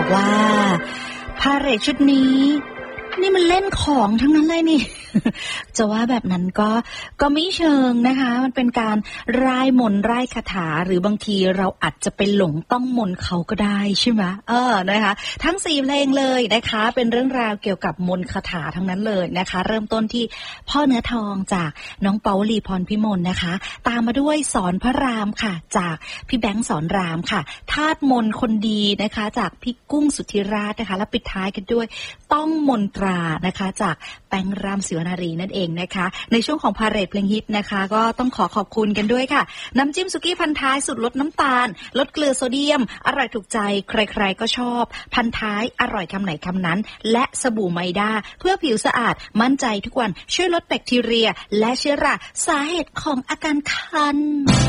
บอกว่าพาเหรดชุดนี้นี่มันเล่นของทั้งนั้นเลยนี่ จะว่าแบบนั้นก็ไม่เชิงนะคะมันเป็นการร่ายมนต์ร่ายคาถาหรือบางทีเราอาจจะไปหลงต้องมนต์เขาก็ได้ใช่ไหมนะคะทั้ง4เพลงเลยนะคะเป็นเรื่องราวเกี่ยวกับมนต์คาถาทั้งนั้นเลยนะคะเริ่มต้นที่พ่อเนื้อทองจากน้องเปาวลีพรพิมลนะคะตามมาด้วยสอนพระรามค่ะจากพี่แบงค์สอนรามค่ะธาตุมนต์คนดีนะคะจากพี่กุ้งสุทธิราชนะคะและปิดท้ายกันด้วยต้องมนตรานะคะจากแป้งรามศิวนารีนั่นเองนะคะในช่วงของพาเหรดเพลงฮิตนะคะก็ต้องขอบคุณกันด้วยค่ะน้ำจิ้มสุกี้พันท้ายสุดลดน้ำตาลลดเกลือโซเดียมอร่อยถูกใจใครๆก็ชอบพันท้ายอร่อยคำไหนคำนั้นและสบู่ไมด้าเพื่อผิวสะอาดมั่นใจทุกวันช่วยลดแบคทีเรียและเชื้อราสาเหตุของอาการคัน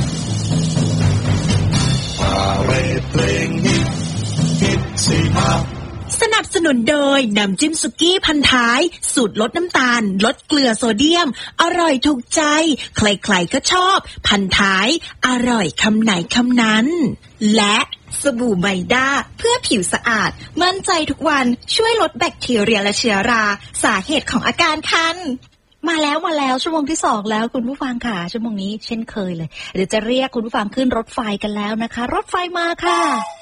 พาเหรดเพลงฮิตสิมาสนับสนุนโดยน้ำจิ้มสุกี้พันท้ายสูตรลดน้ำตาลลดเกลือโซเดียมอร่อยถูกใจใครๆก็ชอบพันท้ายอร่อยคำไหนคำนั้นและสบู่ไมด้าเพื่อผิวสะอาดมั่นใจทุกวันช่วยลดแบคทีเรียและเชื้อราสาเหตุของอาการคันมาแล้วชั่วโมงที่2แล้วคุณผู้ฟังค่ะชั่วโมงนี้เช่นเคยเลยเดี๋ยวจะเรียกคุณผู้ฟังขึ้นรถไฟกันแล้วนะคะรถไฟมาค่ะ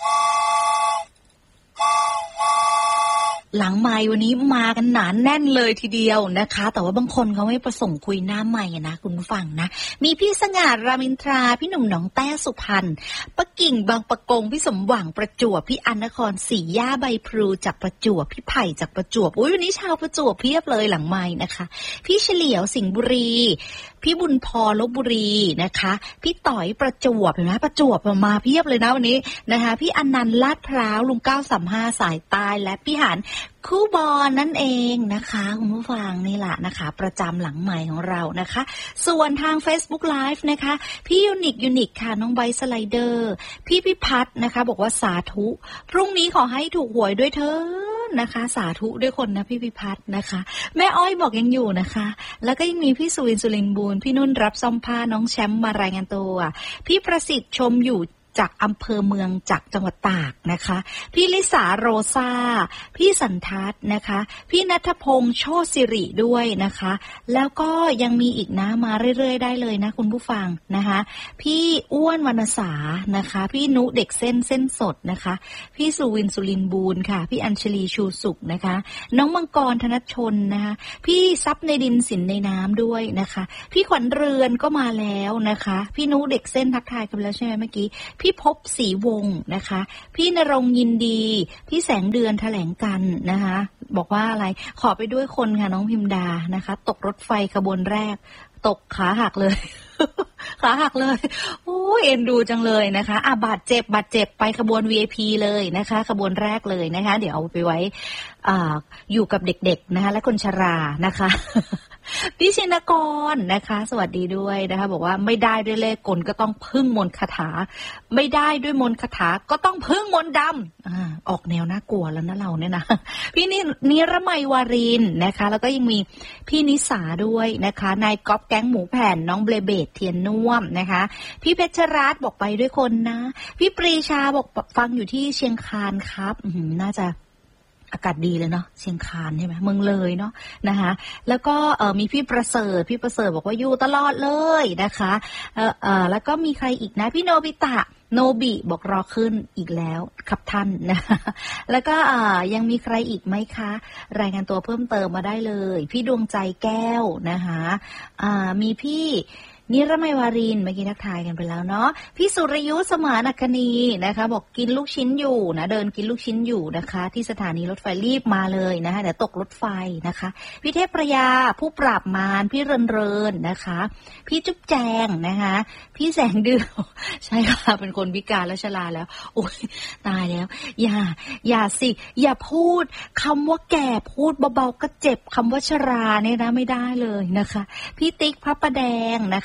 หลังไมค์วันนี้มากันหนาแน่นเลยทีเดียวนะคะแต่ว่าบางคนเขาไม่ประสงค์คุยหน้าไมค์นะคุณผู้ฟังนะมีพี่สง่ารามอินทราพี่หนุ่มหนองแต้สุพรรณป้ากิ่งบางปะกงพี่สมหวังประจวบพี่อนนครศรีย่าใบพลูจากประจวบพี่ไผ่จากประจวบวันนี้ชาวประจวบเพียบเลยหลังไมค์นะคะพี่เฉลียวสิงห์บุรีพี่บุญพรลพบุรีนะคะพี่ต่อยประจวบเห็นไหมประจวบมาเพียบเลยนะวันนี้นะคะพี่อนันต์ลาดพร้าวลุง935สายใต้และพี่หานคู่บอลนั่นเองนะคะคุณผู้ฟังนี่แหละนะคะประจำหลังใหม่ของเรานะคะส่วนทาง Facebook Live นะคะพี่ยูนิคค่ะน้องใบสไลเดอร์พี่พิพัฒน์นะคะบอกว่าสาธุพรุ่งนี้ขอให้ถูกหวยด้วยเถิดนะคะสาธุด้วยคนนะพี่พิพัฒน์นะคะแม่อ้อยบอกยังอยู่นะคะแล้วก็ยังมีพี่สุวินสุรินทร์บูรณ์พี่นุ่นรับซ่อมผ้าน้องแชมป์มารายงานตัวพี่ประสิทธิ์ชมอยู่จากอำเภอเมืองจากจังหวัดตากนะคะพี่ลิสาโรซาพี่สันทัศน์นะคะพี่ณัฐพงษ์โชติสิริด้วยนะคะแล้วก็ยังมีอีกนะมาเรื่อยๆได้เลยนะคุณผู้ฟังนะคะพี่อ้วนวรรณสานะคะพี่นุเด็กเส้นสดนะคะพี่สุวินสุรินทร์บูรณ์ค่ะพี่อัญชลีชูสุขนะคะน้องมังกรธนชนนะคะพี่ซับในดินสินในน้ำด้วยนะคะพี่ขวัญเรือนก็มาแล้วนะคะพี่นุเด็กเส้นทักทายกันแล้วใช่ไหมเมื่อกี้พี่พบศรีวงศ์นะคะพี่ณรงค์ยินดีพี่แสงเดือนแถลงกันนะคะบอกว่าอะไรขอไปด้วยคนค่ะน้องพิมดานะคะตกรถไฟขบวนแรกตกขาหักเลย ขาหักเลยโอ้ยเอ็นดูจังเลยนะคะบาดเจ็บไปขบวน VIP เลยนะคะขบวนแรกเลยนะคะเดี๋ยวเอาไปไว้อยู่กับเด็กๆนะคะและคนชรานะคะพี่ชินกรนะคะสวัสดีด้วยนะคะบอกว่าไม่ได้ด้วยเลขกลก็ต้องพึ่งมนต์คาถาไม่ได้ด้วยมนต์คาถาก็ต้องพึ่งมนต์ดำออกแนวน่ากลัวแล้วนะเราเนี่ยนะพี่นิรมัยวารินนะคะแล้วก็ยังมีพี่นิสาด้วยนะคะนายก๊อฟแก๊งหมูแผ่นน้องเบลเบตเทียนน่วมนะคะพี่เพชรรัตน์บอกไปด้วยคนนะพี่ปรีชาบอกฟังอยู่ที่เชียงคานครับน่าจะอากาศดีเลยเนาะเชียงคานใช่ไหมเมืองเลยเนาะนะคะแล้วก็มีพี่ประเสริฐบอกว่าอยู่ตลอดเลยนะคะแล้วก็มีใครอีกนะพี่โนบิตะโนบิบอกรอขึ้นอีกแล้วครับท่านนะคะแล้วก็ยังมีใครอีกไหมคะรายงานตัวเพิ่มเติมมาได้เลยพี่ดวงใจแก้วนะคะมีพี่นิรมัยวารินเมื่อกี้ทักทายกันไปแล้วเนาะพี่สุรยุทธสมานคณีนะคะบอกกินลูกชิ้นอยู่นะเดินกินลูกชิ้นอยู่นะคะที่สถานีรถไฟรีบมาเลยนะคะเดี๋ยวตกรถไฟนะคะพี่เทพประยาผู้ปราบมารพี่เรินนะคะพี่จุ๊บแจงนะคะพี่แสงเดือนใช่ค่ะเป็นคนพิการและชราแล้วโอ้ยตายแล้วอย่าสิอย่าพูดคำว่าแก่พูดเบาๆก็เจ็บคำว่าชราเนี่ยนะไม่ได้เลยนะคะพี่ติ๊กพระประแดงนะคะ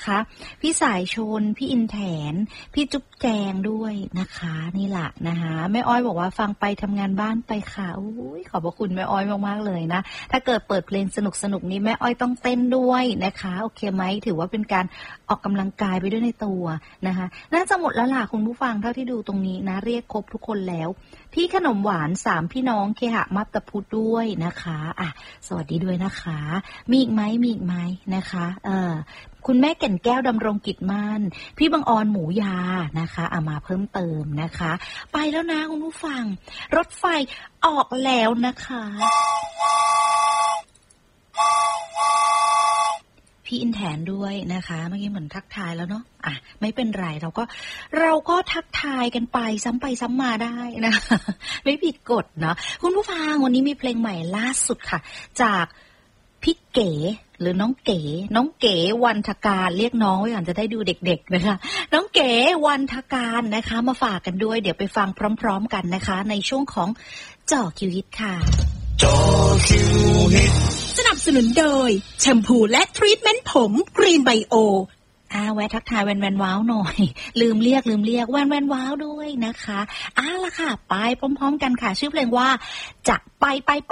นะคะพี่สายชนพี่อินแถนพี่จุ๊บแจงด้วยนะคะนี่แหละนะคะแม่อ้อยบอกว่าฟังไปทำงานบ้านไปค่ะอุ้ยขอบพระคุณแม่อ้อยมากๆเลยนะถ้าเกิดเปิดเพลงสนุกนี้แม่อ้อยต้องเต้นด้วยนะคะโอเคไหมถือว่าเป็นการออกกำลังกายไปด้วยในตัวนะคะน่าจะหมดแล้วล่ะคุณผู้ฟังเท่าที่ดูตรงนี้นะเรียกครบทุกคนแล้วพี่ขนมหวาน3พี่น้องเคหะมัตตพุทธด้วยนะคะสวัสดีด้วยนะคะมีอีกไหมนะคะคุณแม่แก่นแก้วดำรงกิจมั่นพี่บังออนหมูยานะคะมาเพิ่มเติมนะคะไปแล้วนะคุณผู้ฟังรถไฟออกแล้วนะคะพี่อินแถนด้วยนะคะเมื่อกี้เหมือนทักทายแล้วเนาะไม่เป็นไรเราก็ทักทายกันไปซ้ำไปซ้ำมาได้นะไม่ผิดกฎเนาะคุณผู้ฟังวันนี้มีเพลงใหม่ล่าสุดค่ะจากพี่เก๋หรือน้องเก๋วันทการเรียกน้องไว้ก่อนจะได้ดูเด็กๆนะคะน้องเก๋วันทการนะคะมาฝากกันด้วยเดี๋ยวไปฟังพร้อมๆกันนะคะในช่วงของเจาะคิวฮิตค่ะเจาะคิวฮิตสนับสนุนโดยแชมพูและทรีทเมนต์ผมกรีนไบโอแวะทักทายแวนว้าวหน่อยลืมเรียกแวนว้าวด้วยนะคะล่ะค่ะไปพร้อมๆกันค่ะชื่อเพลงว่าจะไป